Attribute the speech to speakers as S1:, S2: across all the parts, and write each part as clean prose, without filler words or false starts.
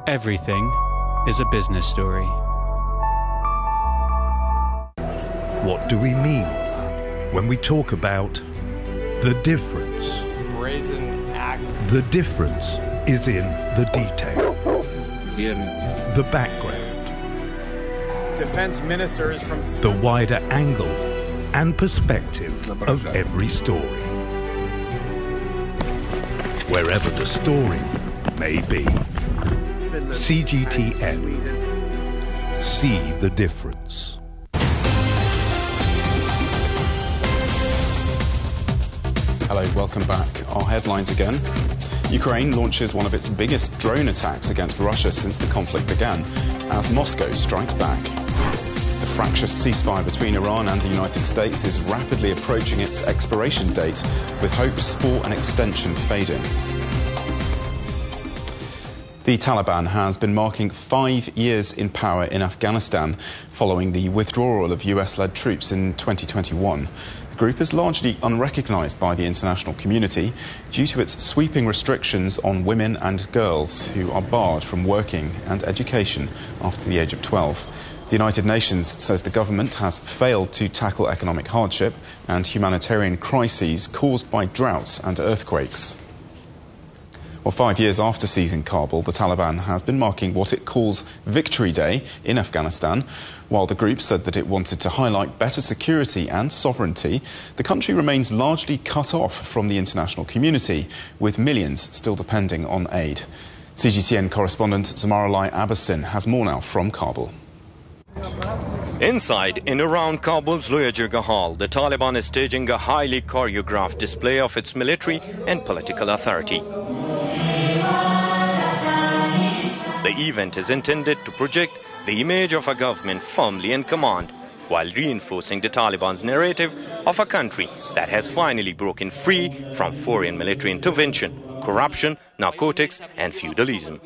S1: Everything is a business story.
S2: What do we mean when we talk about the difference?
S3: Brazen axe.
S2: The difference is in the detail, the background,
S3: Defense ministers from
S2: the wider angle and perspective of every story. Wherever the story may be. CGTN. See the difference.
S4: Hello, welcome back. Our headlines again. Ukraine launches one of its biggest drone attacks against Russia since the conflict began, as Moscow strikes back. The fractious ceasefire between Iran and the United States is rapidly approaching its expiration date, with hopes for an extension fading. The Taliban has been marking 5 years in power in Afghanistan following the withdrawal of US-led troops in 2021. The group is largely unrecognised by the international community due to its sweeping restrictions on women and girls who are barred from working and education after the age of 12. The United Nations says the government has failed to tackle economic hardship and humanitarian crises caused by droughts and earthquakes. Well, 5 years after seizing Kabul, the Taliban has been marking what it calls Victory Day in Afghanistan. While the group said that it wanted to highlight better security and sovereignty, the country remains largely cut off from the international community, with millions still depending on aid. CGTN correspondent Zamaralai Abbasin has more now from Kabul.
S5: Inside and around Kabul's Loya Jirga Hall, the Taliban is staging a highly choreographed display of its military and political authority. The event is intended to project the image of a government firmly in command, while reinforcing the Taliban's narrative of a country that has finally broken free from foreign military intervention, corruption, narcotics and feudalism.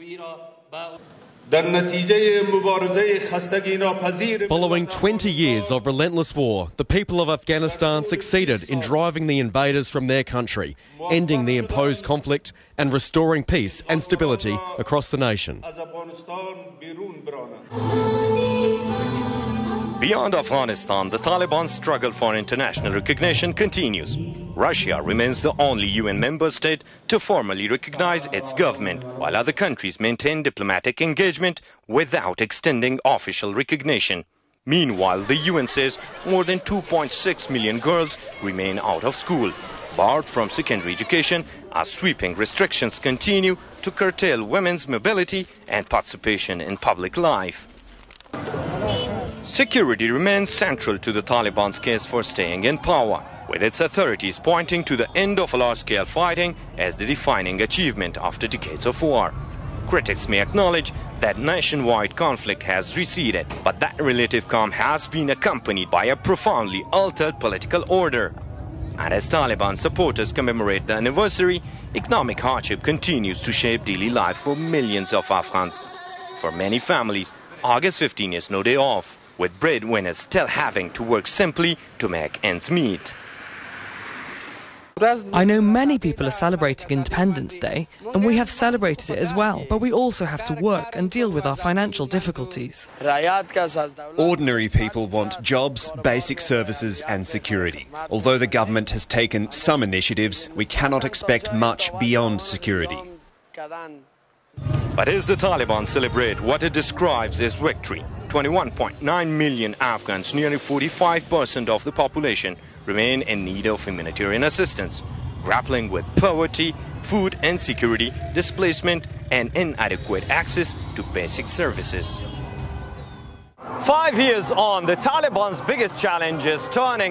S6: Following 20 years of relentless war, the people of Afghanistan succeeded in driving the invaders from their country, ending the imposed conflict and restoring peace and stability across the nation.
S5: Beyond Afghanistan, the Taliban's struggle for international recognition continues. Russia remains the only UN member state to formally recognize its government, while other countries maintain diplomatic engagement without extending official recognition. Meanwhile, the UN says more than 2.6 million girls remain out of school, barred from secondary education, as sweeping restrictions continue to curtail women's mobility and participation in public life. Security remains central to the Taliban's case for staying in power, with its authorities pointing to the end of large-scale fighting as the defining achievement after decades of war. Critics may acknowledge that nationwide conflict has receded, but that relative calm has been accompanied by a profoundly altered political order. And as Taliban supporters commemorate the anniversary, economic hardship continues to shape daily life for millions of Afghans. For many families, August 15 is no day off, with breadwinners still having to work simply to make ends meet.
S7: I know many people are celebrating Independence Day, and we have celebrated it as well, but we also have to work and deal with our financial difficulties.
S8: Ordinary people want jobs, basic services and security. Although the government has taken some initiatives, we cannot expect much beyond security.
S5: But as the Taliban celebrate what it describes as victory, 21.9 million Afghans, nearly 45% of the population, remain in need of humanitarian assistance, grappling with poverty, food insecurity, displacement and inadequate access to basic services. 5 years on, the Taliban's biggest challenge is turning